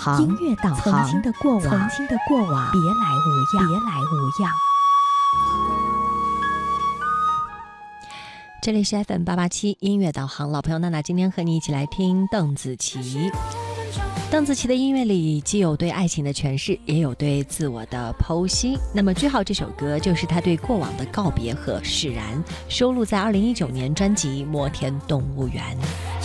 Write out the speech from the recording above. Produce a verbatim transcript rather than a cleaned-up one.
航，音乐导航，曾经的过往，曾经的过往，别来无恙，别来无恙。 这里是 F M 八八七音乐导航，老朋友娜娜今天和你一起来听邓紫棋。邓紫棋的音乐里既有对爱情的诠释，也有对自我的剖析。那么句号这首歌就是她对过往的告别和释然，收录在二零一九年专辑《摩天动物园》。